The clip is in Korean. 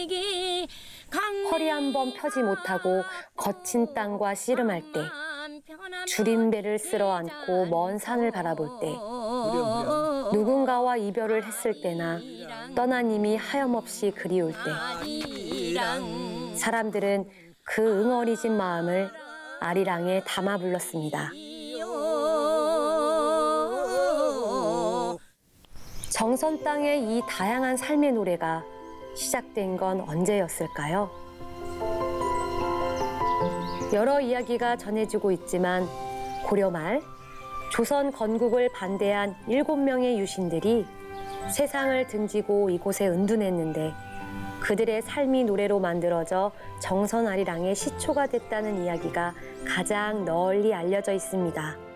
허리 한 번 펴지 못하고 거친 땅과 씨름할 때, 줄임배를 쓸어 안고 먼 산을 바라볼 때, 누군가와 이별을 했을 때나 떠난 이미 하염없이 그리울 때, 사람들은 그 응어리진 마음을 아리랑에 담아 불렀습니다. 정선 땅의 이 다양한 삶의 노래가 시작된 건 언제였을까요? 여러 이야기가 전해지고 있지만 고려 말 조선 건국을 반대한 7명의 유신들이 세상을 등지고 이곳에 은둔했는데 그들의 삶이 노래로 만들어져 정선 아리랑의 시초가 됐다는 이야기가 가장 널리 알려져 있습니다.